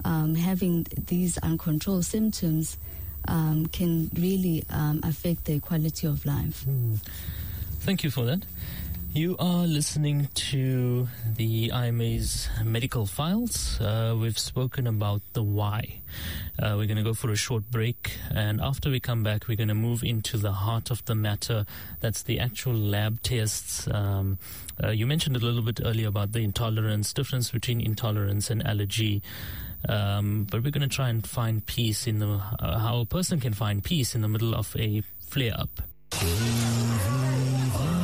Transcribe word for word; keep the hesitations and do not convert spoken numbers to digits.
um, having these uncontrolled symptoms um, can really um, affect their quality of life. Mm. Thank you for that. You are listening to the I M A's Medical Files. Uh, we've spoken about the why. Uh, we're going to go for a short break, and after we come back, we're going to move into the heart of the matter. That's the actual lab tests. Um, uh, you mentioned a little bit earlier about the intolerance, difference between intolerance and allergy. Um, but we're going to try and find peace in the, uh, how a person can find peace in the middle of a flare-up.